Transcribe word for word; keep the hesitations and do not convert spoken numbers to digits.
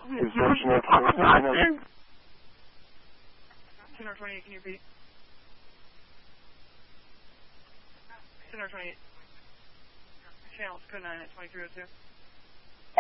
Reception at twenty-nine. ten R twenty-eight, can you repeat? ten R twenty-eight. Channel code nine at twenty-three oh two.